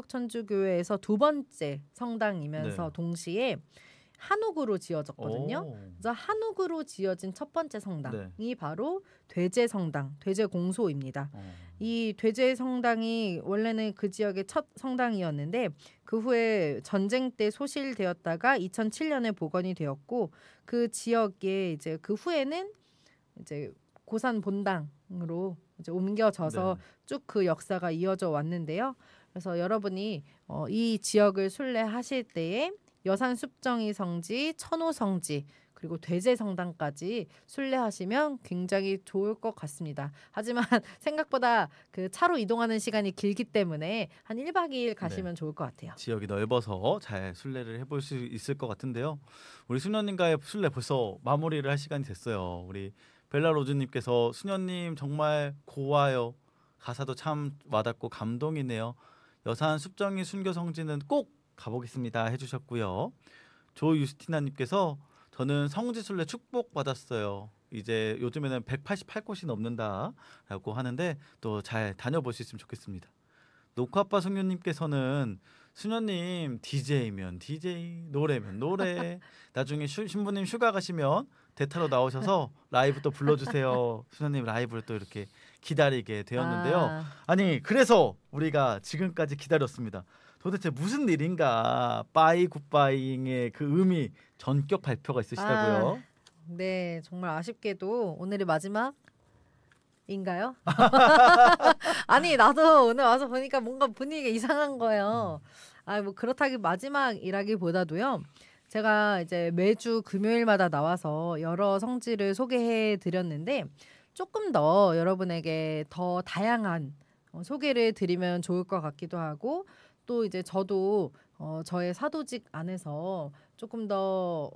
한국천주교회에서 두 번째 성당이면서 네. 동시에 한옥으로 지어졌거든요. 오. 그래서 한옥으로 지어진 첫 번째 성당이 네. 바로 돼제성당, 돼제공소입니다. 어. 이 돼제성당이 원래는 그 지역의 첫 성당이었는데 그 후에 전쟁 때 소실되었다가 2007년에 복원이 되었고 그 지역에 이제 그 후에는 이제 고산 본당으로 이제 옮겨져서 네. 쭉 그 역사가 이어져 왔는데요. 그래서 여러분이 이 지역을 순례하실 때에 여산 숲정이 성지, 천호 성지 그리고 돼제 성당까지 순례하시면 굉장히 좋을 것 같습니다. 하지만 생각보다 그 차로 이동하는 시간이 길기 때문에 한 1박 2일 가시면 좋을 것 같아요. 지역이 넓어서 잘 순례를 해볼 수 있을 것 같은데요. 우리 수녀님과의 순례 벌써 마무리를 할 시간이 됐어요. 우리 벨라로즈님께서 수녀님 정말 고와요. 가사도 참 와닿고 감동이네요. 여산 숲정이 순교 성지는 꼭 가보겠습니다 해주셨고요. 조유스티나님께서 저는 성지 순례 축복 받았어요. 이제 요즘에는 188곳이 넘는다라고 하는데 또 잘 다녀볼 수 있으면 좋겠습니다. 녹화빠 승윤님께서는 수녀님 DJ면 DJ, 노래면 노래. 나중에 신부님 휴가 가시면 대타로 나오셔서 라이브 또 불러주세요. 수녀님 라이브를 또 이렇게 기다리게 되었는데요. 아, 아니 그래서 우리가 지금까지 기다렸습니다. 도대체 무슨 일인가? 빠이 굿바이의 그 의미 전격 발표가 있으시다고요? 네, 정말 아쉽게도 오늘이 마지막인가요? 아니 나도 오늘 와서 보니까 뭔가 분위기가 이상한 거예요. 뭐 그렇다기 마지막이라기보다도요. 제가 이제 매주 금요일마다 나와서 여러 성지를 소개해 드렸는데 조금 더 여러분에게 더 다양한 소개를 드리면 좋을 것 같기도 하고 또 이제 저도 저의 사도직 안에서 조금 더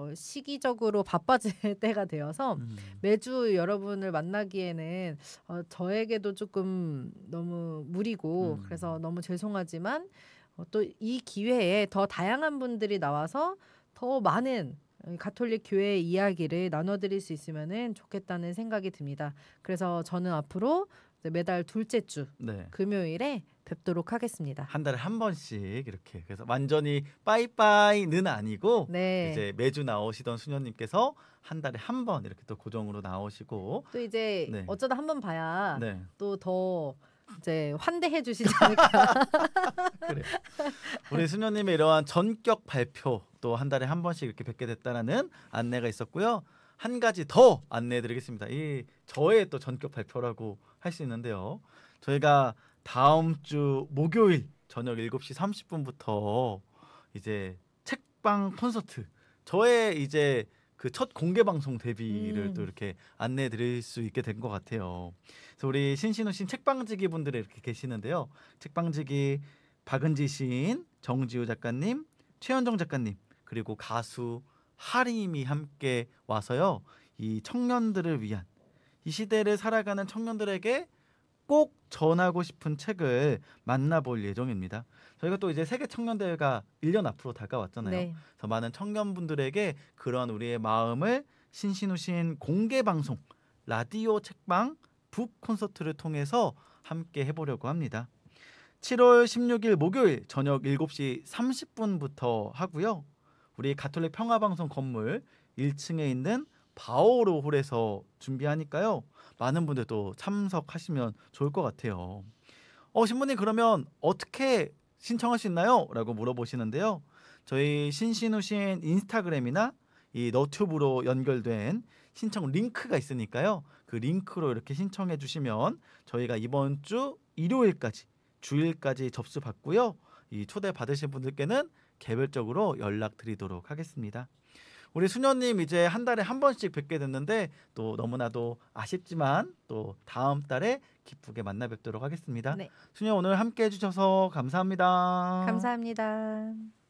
시기적으로 바빠질 때가 되어서 매주 여러분을 만나기에는 저에게도 조금 너무 무리고 그래서 너무 죄송하지만 또 이 기회에 더 다양한 분들이 나와서 더 많은 가톨릭 교회의 이야기를 나눠드릴 수 있으면 좋겠다는 생각이 듭니다. 그래서 저는 앞으로 매달 둘째 주 네. 금요일에 뵙도록 하겠습니다. 한 달에 한 번씩 이렇게 그래서 완전히 빠이빠이는 아니고 네. 이제 매주 나오시던 수녀님께서 한 달에 한 번 이렇게 또 고정으로 나오시고 또 이제 네. 어쩌다 한 번 봐야 네. 또 더 이제 환대해 주시지 않을까. 그래. 우리 수녀님의 이러한 전격 발표 또 한 달에 한 번씩 이렇게 뵙게 됐다라는 안내가 있었고요. 한 가지 더 안내해드리겠습니다. 이 저의 또 전격 발표라고 할 수 있는데요. 저희가 다음 주 목요일 저녁 7시 30분부터 이제 책방 콘서트 저의 이제 그 첫 공개 방송 데뷔를 또 이렇게 안내해 드릴 수 있게 된 것 같아요. 그래서 우리 신신우 신 책방지기 분들이 이렇게 계시는데요. 책방지기 박은지 시인, 정지우 작가님, 최현정 작가님 그리고 가수 하림이 함께 와서요. 이 청년들을 위한 이 시대를 살아가는 청년들에게 꼭 전하고 싶은 책을 만나볼 예정입니다. 저희가 또 이제 세계 청년대회가 1년 앞으로 다가왔잖아요. 네. 그래서 많은 청년분들에게 그런 우리의 마음을 신신우신 공개 방송 라디오 책방 북 콘서트를 통해서 함께 해보려고 합니다. 7월 16일 목요일 저녁 7시 30분부터 하고요. 우리 가톨릭 평화방송 건물 1층에 있는 바오로 홀에서 준비하니까요. 많은 분들도 참석하시면 좋을 것 같아요. 신부님 그러면 어떻게 신청할 수 있나요? 라고 물어보시는데요. 저희 신신우신 인스타그램이나 이 너튜브로 연결된 신청 링크가 있으니까요. 그 링크로 이렇게 신청해 주시면 저희가 이번 주 일요일까지 주일까지 접수 받고요. 이 초대 받으신 분들께는 개별적으로 연락드리도록 하겠습니다. 우리 수녀님 이제 한 달에 한 번씩 뵙게 됐는데 또 너무나도 아쉽지만 또 다음 달에 기쁘게 만나 뵙도록 하겠습니다. 네. 수녀 오늘 함께 해주셔서 감사합니다. 감사합니다.